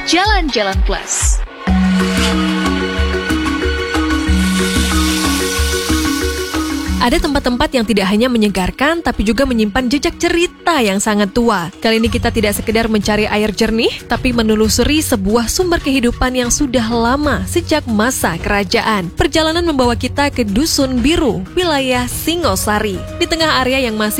Jalan-Jalan Plus. Ada tempat-tempat yang tidak hanya menyegarkan, tapi juga menyimpan jejak cerita yang sangat tua. Kali ini kita tidak sekedar mencari air jernih, tapi menelusuri sebuah sumber kehidupan yang sudah lama sejak masa kerajaan. Perjalanan membawa kita ke Dusun Biru, wilayah Singosari. Di tengah area yang masih